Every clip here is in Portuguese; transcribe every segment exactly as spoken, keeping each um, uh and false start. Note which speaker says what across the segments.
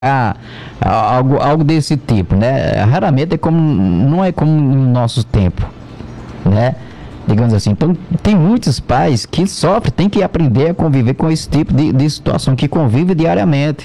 Speaker 1: Ah, algo, algo desse tipo, né? Raramente é como, não é como no nosso tempo, né? Digamos assim. Então, tem muitos pais que sofrem, tem que aprender a conviver com esse tipo de, de situação, que convive diariamente,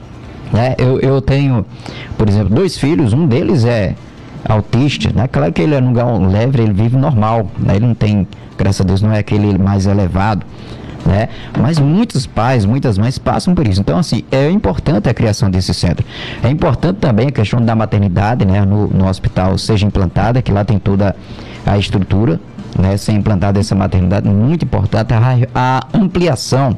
Speaker 1: né? Eu, eu tenho, por exemplo, dois filhos, um deles é autista, né? Claro que ele é num lugar leve, ele vive normal, né? Ele não tem, graças a Deus, não é aquele mais elevado, né? Mas muitos pais, muitas mães passam por isso. Então, assim, é importante a criação desse centro. É importante também a questão da maternidade, né? No, no hospital seja implantada, que lá tem toda a estrutura, né? Ser implantada essa maternidade, muito importante. A, a ampliação,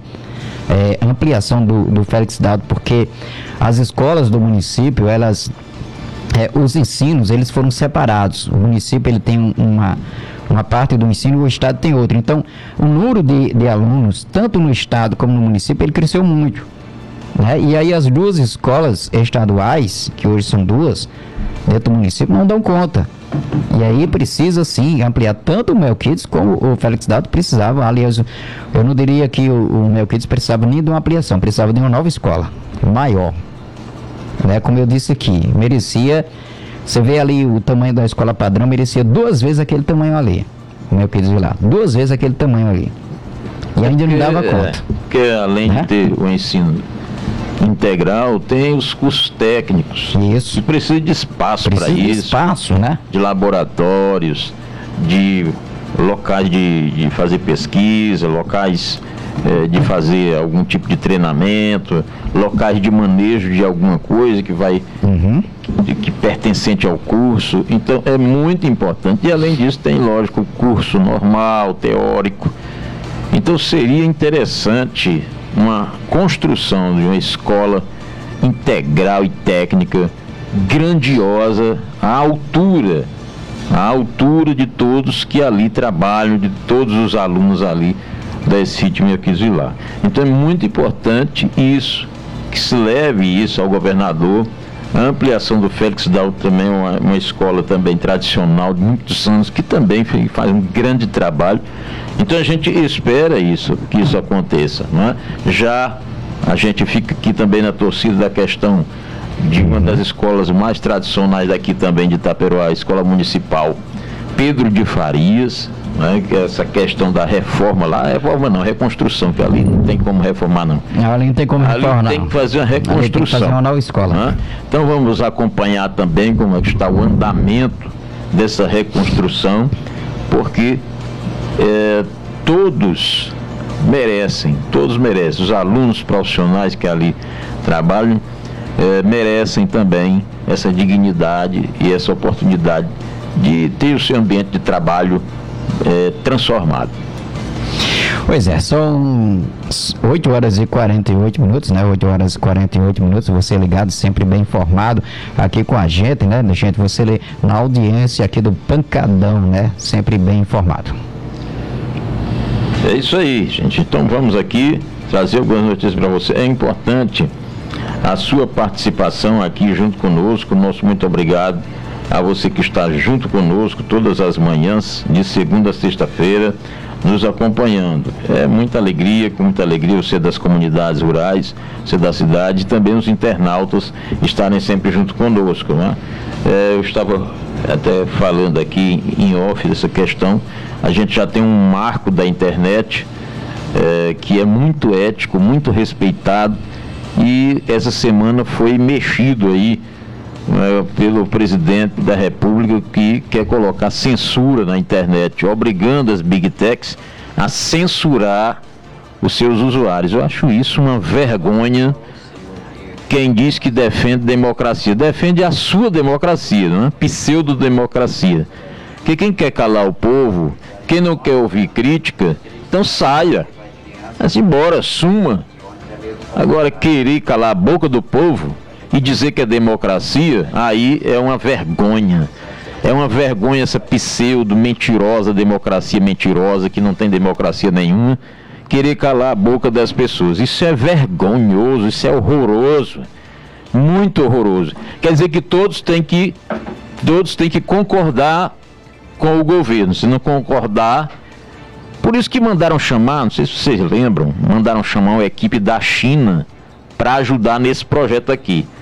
Speaker 1: é, ampliação do, do Félix Dado, porque as escolas do município, elas, é, os ensinos, eles foram separados. O município, ele tem uma... uma parte do ensino, o estado tem outra. Então, o número de, de alunos, tanto no estado como no município, ele cresceu muito, né? E aí as duas escolas estaduais, que hoje são duas, dentro do município, não dão conta. E aí precisa, sim, ampliar tanto o Melquides como o Félix Dado precisava. Aliás, eu não diria que o, o Melquides precisava nem de uma ampliação, precisava de uma nova escola, maior, né? Como eu disse aqui, merecia... Você vê ali o tamanho da escola padrão, merecia duas vezes aquele tamanho ali. O meu querido lá, duas vezes aquele tamanho ali. E ainda não dava conta.
Speaker 2: É, porque além, né, de ter o ensino integral, tem os cursos técnicos.
Speaker 1: Isso.
Speaker 2: E precisa de espaço para isso.
Speaker 1: Precisa de espaço, né?
Speaker 2: De laboratórios, de locais de, de fazer pesquisa, locais é, de fazer algum tipo de treinamento, locais de manejo de alguma coisa que vai... Uhum. Que, que pertencente ao curso. Então é muito importante. E além disso tem, lógico, o curso normal, teórico. Então seria interessante uma construção de uma escola integral e técnica grandiosa, à altura, à altura de todos que ali trabalham, de todos os alunos ali da Sítio Melquides Vilar. Então é muito importante isso, que se leve isso ao governador. A ampliação do Félix Dado também é uma, uma escola também tradicional de muitos anos, que também faz um grande trabalho. Então a gente espera isso, que isso aconteça, não é? Já a gente fica aqui também na torcida da questão de uma das escolas mais tradicionais daqui também de Itaperoá, a Escola Municipal Pedro de Farias, né, que é essa questão da reforma lá, reforma não, reconstrução, que ali não tem como reformar não.
Speaker 1: Ali não tem como reformar,
Speaker 2: ali tem que fazer uma reconstrução. Ali tem que fazer
Speaker 1: uma nova escola.
Speaker 2: Né? Então vamos acompanhar também como é que está o andamento dessa reconstrução, porque é, todos merecem, todos merecem, os alunos profissionais que ali trabalham, é, merecem também essa dignidade e essa oportunidade de ter o seu ambiente de trabalho é, transformado.
Speaker 1: Pois é, são oito horas e quarenta e oito minutos, né? oito horas e quarenta e oito minutos, você ligado, sempre bem informado aqui com a gente, né? Gente, você lê na audiência aqui do Pancadão, né? Sempre bem informado.
Speaker 2: É isso aí, gente. Então vamos aqui trazer algumas notícias para você. É importante a sua participação aqui junto conosco. Nosso muito obrigado a você que está junto conosco todas as manhãs, de segunda a sexta-feira, nos acompanhando. É muita alegria, com muita alegria você das comunidades rurais, você da cidade, e também os internautas estarem sempre junto conosco, né? É, eu estava até falando aqui em off dessa questão. A gente já tem um marco da internet é, que é muito ético, muito respeitado, e essa semana foi mexido aí É, pelo presidente da República, que quer colocar censura na internet, obrigando as Big Techs a censurar os seus usuários. Eu acho isso uma vergonha. Quem diz que defende democracia, defende a sua democracia, não é? Pseudo-democracia. Porque quem quer calar o povo, quem não quer ouvir crítica, então saia, mas embora, suma. Agora, querer calar a boca do povo e dizer que é democracia, aí é uma vergonha. É uma vergonha essa pseudo, mentirosa democracia mentirosa, que não tem democracia nenhuma, querer calar a boca das pessoas. Isso é vergonhoso, isso é horroroso, muito horroroso. Quer dizer que todos têm que, todos têm que concordar com o governo. Se não concordar, por isso que mandaram chamar, não sei se vocês lembram, mandaram chamar uma equipe da China para ajudar nesse projeto aqui.